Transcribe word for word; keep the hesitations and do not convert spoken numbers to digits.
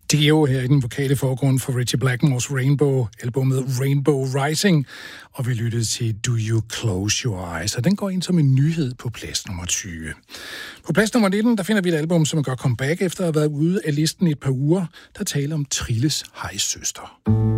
Dio her i den vokale forgrund for Ritchie Blackmores Rainbow-albumet Rainbow Rising, og vi lyttede til Do You Close Your Eyes, og den går ind som en nyhed på plads nummer tyve. På plads nummer nitten, der finder vi et album, som gør comeback efter at have været ude af listen i et par uger, der taler om Trilles hejsøster.